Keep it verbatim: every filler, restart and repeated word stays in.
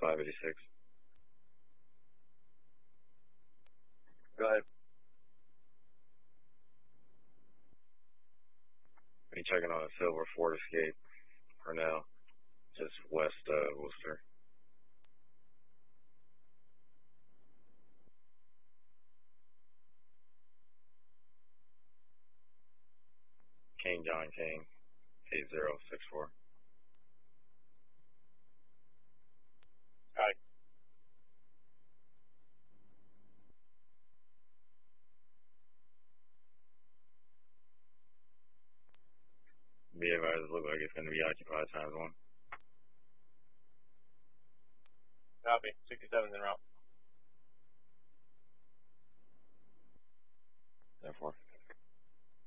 five eighty-six. Go ahead. Be checking on a silver Ford Escape for now, just west uh, Worcester. King John King, eight zero six four. Hi. Be advised, look like it's going to be occupied times one. Copy. sixty-seven's en route. ten four.